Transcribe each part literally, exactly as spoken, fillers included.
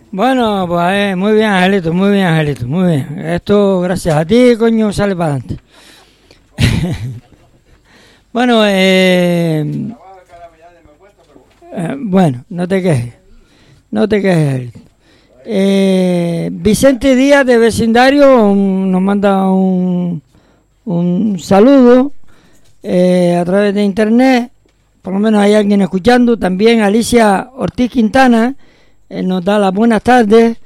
Bueno, pues eh, muy bien, Angelito, muy bien, Angelito, muy bien. Esto, gracias a ti, coño, sale para adelante. Bueno, eh, eh, bueno, no te quejes, no te quejes, Angelito. Eh, Vicente Díaz de Vecindario um, nos manda un, un saludo eh, a través de internet, por lo menos hay alguien escuchando. También Alicia Ortiz Quintana eh, nos da las buenas tardes,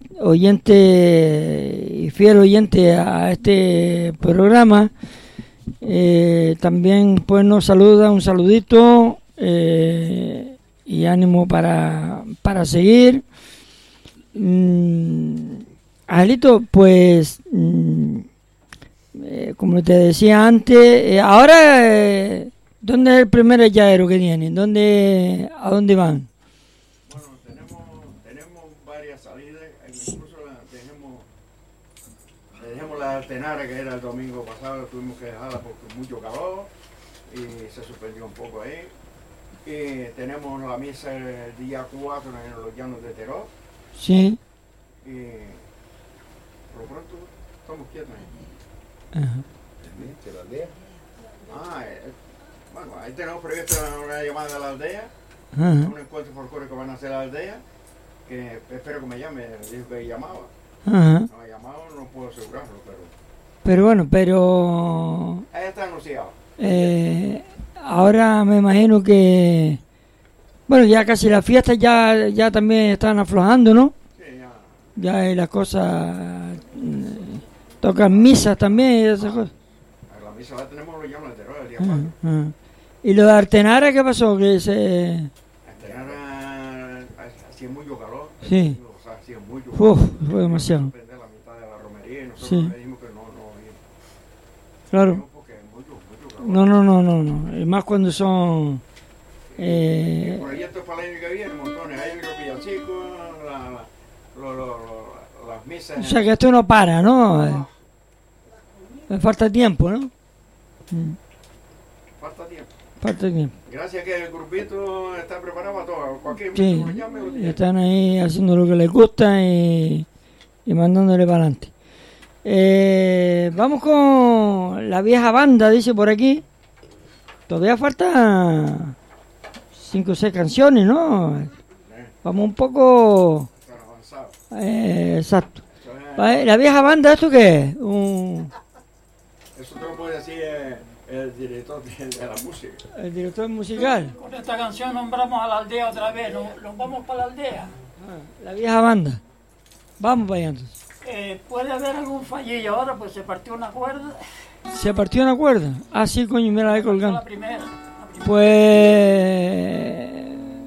oyente y fiel oyente a este programa. Eh, también pues nos saluda, un saludito eh, y ánimo para, para seguir. Mm, Angelito, pues mm, eh, como te decía antes, eh, ahora eh, ¿dónde es el primer halladero que tienen? ¿Dónde, ¿A dónde van? Bueno, tenemos, tenemos varias salidas, incluso la dejemos, le dejemos la Altenara, que era el domingo pasado, tuvimos que dejarla porque mucho calor y se suspendió un poco ahí. Y tenemos la misa el día cuatro en los llanos de Teró. Sí. Y por lo pronto estamos quietos ahí. Ajá. ¿De la aldea? Ah, eh, bueno, ahí tenemos previsto una llamada a la aldea, Ajá. un encuentro folclórico que van a hacer a la aldea, que espero que me llame, dijo que llamaba. Ajá. No ha llamado, no puedo asegurarlo, pero... Pero bueno, pero Ahí está anunciado. eh, ahora me imagino que, bueno, ya casi las fiestas ya, ya también están aflojando, ¿no? Sí, ya. Ya hay las cosas, eh, tocan misas también y esas cosas. La misa la tenemos los llanos de Teró el día Ajá, cuatro. ajá. ¿Y lo de Artenara qué pasó? Que se... Antenara hacía mucho calor. Sí. O sea, hacía mucho calor. Uf, fue demasiado. Suspender la mitad de la romería y nosotros Sí. le dijimos que no, no íbamos. Claro. Porque es mucho, mucho calor. No, no, no, no, no. Y más cuando son... Eh, Por ahí esto es para el año que viene, montones. Hay los villancicos, la, la, lo, lo, lo, las misas. o sea que esto no para, ¿no? Eh, Me falta tiempo, ¿no? Mm, Falta tiempo. falta tiempo. Gracias que el grupito está preparado para todo. Cualquier Sí, minuto lo llame, lo y tiene. están ahí haciendo lo que les gusta y, y mandándole para adelante. Eh, vamos con la vieja banda, dice por aquí. Todavía falta cinco o seis canciones, ¿no? Eh, Vamos un poco... están avanzados. Eh, exacto. Eso, es- Vale, ¿la vieja banda esto qué es? Un, eso te lo puede decir eh, el director de, de la música. el director musical. Con esta canción nombramos a la aldea otra vez, nos, nos vamos para la aldea. Ah, la vieja banda. Vamos para allá entonces. Eh, puede haber algún fallillo ahora, pues se partió una cuerda. ¿Se partió una cuerda? Ah, sí, coño, mira, ahí La colgando. primera. La primera. Pues...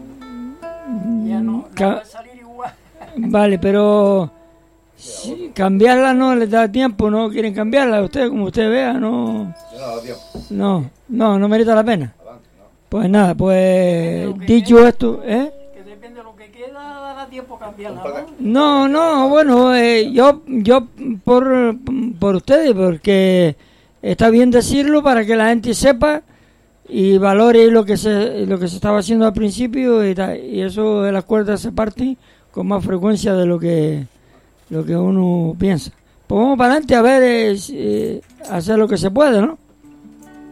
Ya no, no Ca- va a salir igual. Vale, pero... si cambiarla no les da tiempo, no quieren cambiarla. Ustedes, como usted vea, no... No, no, no merita la pena. Pues nada, pues dicho esto, ¿eh? Que depende de lo que queda, dará tiempo a cambiarla, No, ¿no? no, bueno, eh, yo, yo por, por ustedes, porque está bien decirlo para que la gente sepa y valore lo que se, lo que se estaba haciendo al principio y, ta- y eso de las cuerdas se parte con más frecuencia de lo que, lo que uno piensa. Pues vamos para adelante a ver, eh, si- eh, hacer lo que se puede, ¿no?